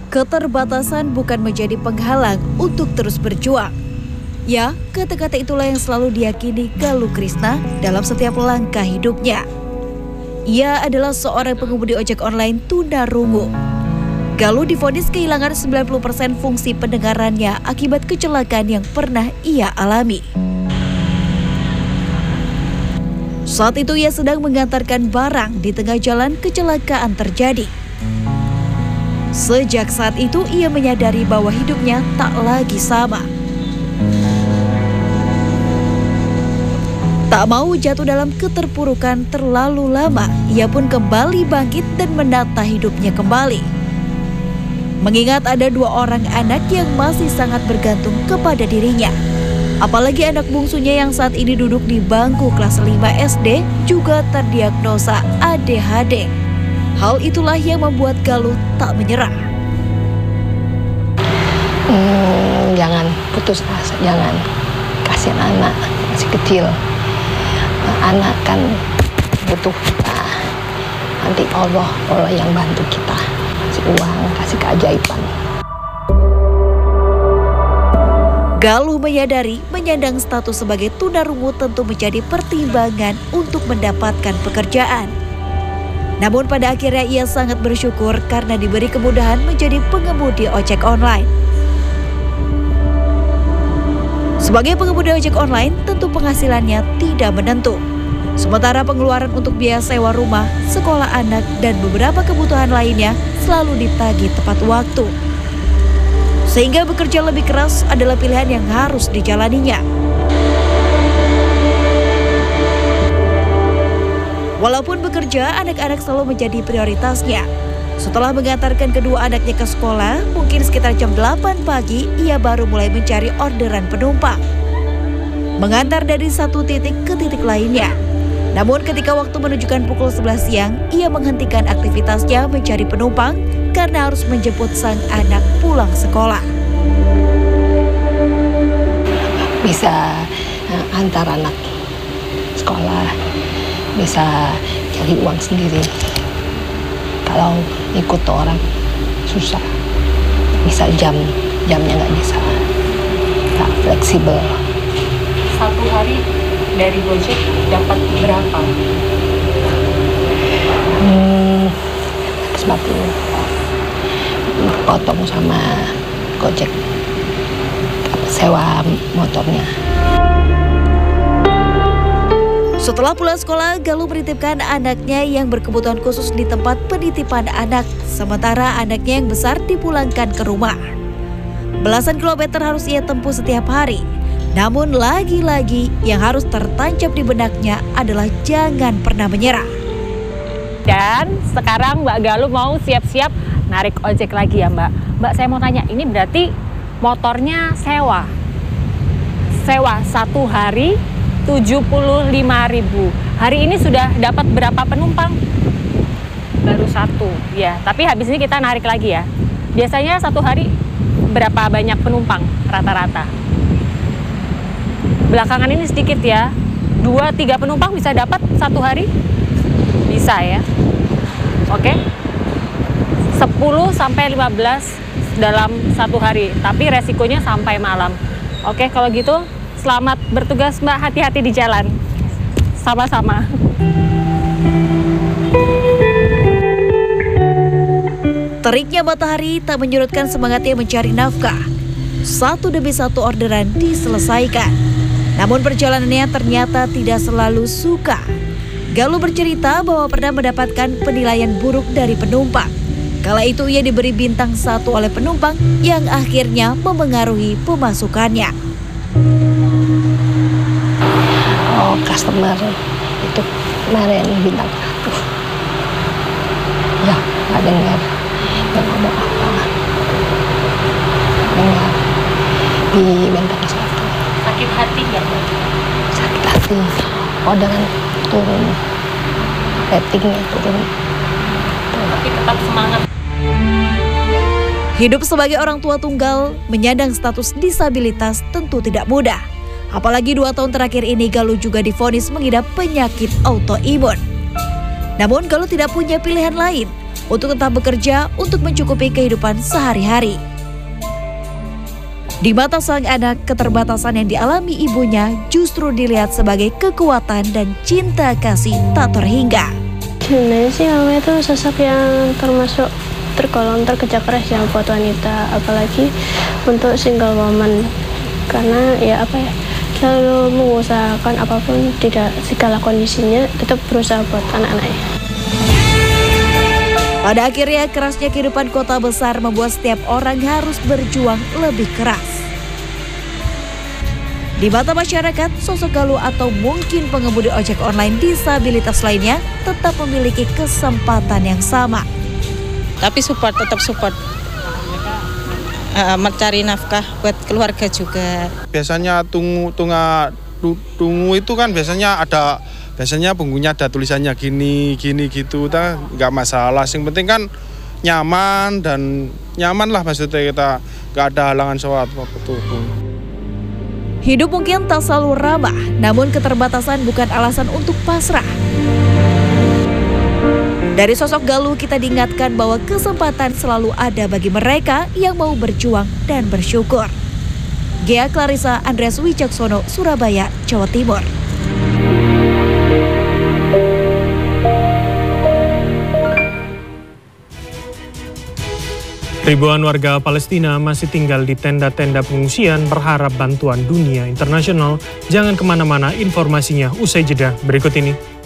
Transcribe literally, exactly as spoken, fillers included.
Keterbatasan bukan menjadi penghalang untuk terus berjuang. Ya, kata-kata itulah yang selalu diyakini Galuh Krisna dalam setiap langkah hidupnya. Ia adalah seorang pengemudi ojek online tunarungu. Galuh divonis kehilangan sembilan puluh persen fungsi pendengarannya akibat kecelakaan yang pernah ia alami. Saat itu ia sedang mengantarkan barang di tengah jalan kecelakaan terjadi. Sejak saat itu ia menyadari bahwa hidupnya tak lagi sama. Tak mau jatuh dalam keterpurukan terlalu lama, ia pun kembali bangkit dan menata hidupnya kembali. Mengingat ada dua orang anak yang masih sangat bergantung kepada dirinya. Apalagi anak bungsunya yang saat ini duduk di bangku kelas lima S D juga terdiagnosa A D H D. Hal itulah yang membuat Galuh tak menyerah. Hmm, jangan putus asa, jangan. Kasihan anak, masih kecil. Anak kan butuh kita. Nanti Allah, Allah yang bantu kita. Kasih uang, kasih keajaiban. Galuh menyadari menyandang status sebagai tunarungu tentu menjadi pertimbangan untuk mendapatkan pekerjaan. Namun pada akhirnya ia sangat bersyukur karena diberi kemudahan menjadi pengemudi ojek online. Sebagai pengemudi ojek online, tentu penghasilannya tidak menentu. Sementara pengeluaran untuk biaya sewa rumah, sekolah anak, dan beberapa kebutuhan lainnya selalu ditagih tepat waktu. Sehingga bekerja lebih keras adalah pilihan yang harus dijalaninya. Walaupun bekerja, anak-anak selalu menjadi prioritasnya. Setelah mengantarkan kedua anaknya ke sekolah, mungkin sekitar jam delapan pagi, ia baru mulai mencari orderan penumpang. Mengantar dari satu titik ke titik lainnya. Namun ketika waktu menunjukkan pukul sebelas siang, ia menghentikan aktivitasnya mencari penumpang karena harus menjemput sang anak pulang sekolah. Bisa uh, antar anak sekolah, bisa cari uang sendiri. Kalau ikut orang susah, bisa jam jamnya nggak bisa, nggak fleksibel. Satu hari dari Gojek dapat berapa? Hmm, seratus lima puluh. Potong sama Gojek sewa motornya. Setelah pulang sekolah, Galuh menitipkan anaknya yang berkebutuhan khusus di tempat penitipan anak, sementara anaknya yang besar dipulangkan ke rumah. Belasan kilometer harus ia tempuh setiap hari. Namun lagi-lagi yang harus tertancap di benaknya adalah jangan pernah menyerah. Dan sekarang Mbak Galuh mau siap-siap narik ojek lagi ya Mbak. Mbak, saya mau tanya, ini berarti motornya sewa? Sewa satu hari tujuh puluh lima ribu. Hari ini sudah dapat berapa penumpang? Baru satu, ya. Tapi habis ini kita narik lagi ya. Biasanya satu hari berapa banyak penumpang rata-rata? Belakangan ini sedikit ya. Dua, tiga penumpang bisa dapat satu hari? Bisa ya. Oke. sepuluh sampai lima belas dalam satu hari. Tapi resikonya sampai malam. Oke, kalau gitu selamat bertugas Mbak, hati-hati di jalan. Sama-sama. Teriknya matahari tak menyurutkan semangatnya mencari nafkah. Satu demi satu orderan diselesaikan. Namun perjalanannya ternyata tidak selalu suka. Galuh bercerita bahwa pernah mendapatkan penilaian buruk dari penumpang. Kala itu ia diberi bintang satu oleh penumpang yang akhirnya memengaruhi pemasukannya. Oh, customer itu kemarin bintang satu. Ya, nggak dengar. Nggak ngomong apa. Dengar di bintang satu. Sakit hati nggak Mbak? Sakit hati. Orderan turun. Ratingnya turun. Tapi tetap semangat. Hidup sebagai orang tua tunggal, menyandang status disabilitas tentu tidak mudah. Apalagi dua tahun terakhir ini Galuh juga divonis mengidap penyakit autoimun. Namun Galuh tidak punya pilihan lain. untuk tetap bekerja untuk mencukupi kehidupan sehari-hari. Di mata sang anak, keterbatasan yang dialami ibunya justru dilihat sebagai kekuatan dan cinta kasih tak terhingga. Sebenarnya sih mama itu sosok yang termasuk tergolong terkerja keras yang buat wanita, apalagi untuk single woman. Karena ya apa ya, selalu mengusahakan apapun, tidak segala kondisinya tetap berusaha buat anak-anaknya. Pada akhirnya, kerasnya kehidupan kota besar membuat setiap orang harus berjuang lebih keras. Di mata masyarakat, sosok Galuh atau mungkin pengemudi ojek online disabilitas lainnya tetap memiliki kesempatan yang sama. Tapi support, tetap support. Uh, mencari nafkah buat keluarga juga. Biasanya tunggu, tunggu, tunggu itu kan biasanya ada Biasanya bumbunya ada tulisannya gini, gini gitu, kita nggak masalah. Yang penting kan nyaman dan nyaman lah maksudnya, kita nggak ada halangan soal apa-apa. Hidup mungkin tak selalu ramah, namun keterbatasan bukan alasan untuk pasrah. Dari sosok Galuh kita diingatkan bahwa kesempatan selalu ada bagi mereka yang mau berjuang dan bersyukur. Ghea Clarissa, Andreas Wicaksono, Surabaya, Jawa Timur. Ribuan warga Palestina masih tinggal di tenda-tenda pengungsian berharap bantuan dunia internasional. Jangan kemana-mana, informasinya usai jeda berikut ini.